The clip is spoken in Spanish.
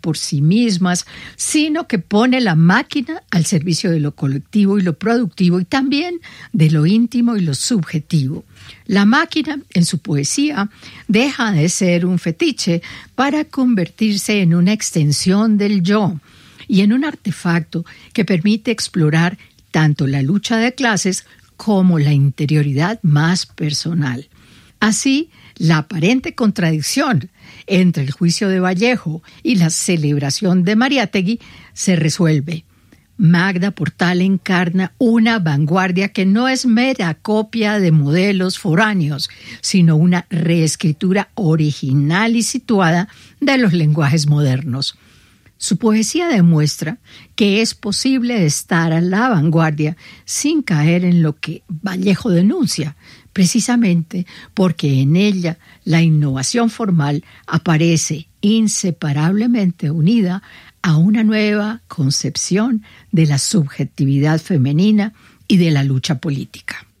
por sí mismas, sino que pone la máquina al servicio de lo colectivo y lo productivo y también de lo íntimo y lo subjetivo. La máquina, en su poesía, deja de ser un fetiche para convertirse en una extensión del yo y en un artefacto que permite explorar tanto la lucha de clases como la interioridad más personal. Así, la aparente contradicción entre el juicio de Vallejo y la celebración de Mariátegui se resuelve. Magda Portal encarna una vanguardia que no es mera copia de modelos foráneos, sino una reescritura original y situada de los lenguajes modernos. Su poesía demuestra que es posible estar a la vanguardia sin caer en lo que Vallejo denuncia, precisamente porque en ella la innovación formal aparece inseparablemente unida a una nueva concepción de la subjetividad femenina y de la lucha política.